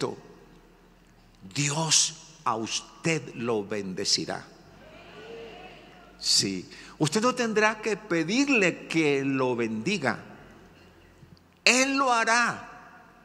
esto: Dios a usted lo bendecirá. Sí, usted no tendrá que pedirle que lo bendiga, Él lo hará.